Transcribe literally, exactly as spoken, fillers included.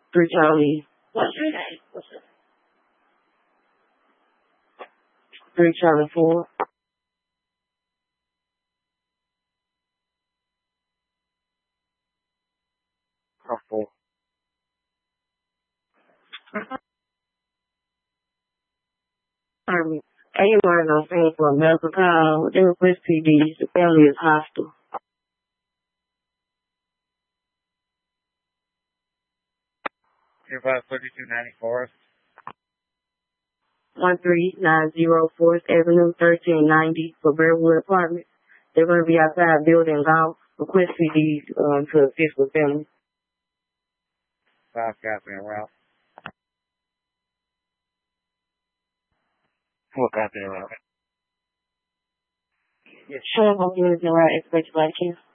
Three Charlie. Three Charlie four. Oh, four. Um, anyone on saying for a medical call, they request P Ds. The family is hostile. Two five thirty-two ninety-four. one three nine zero Fourth Avenue, thirteen ninety for Bearwood Apartments. They're going to be outside building golf. Request P Ds um, to assist with family. Five copy en route. Four copy en route. Sure, I'm going to get it right. Expect you like you.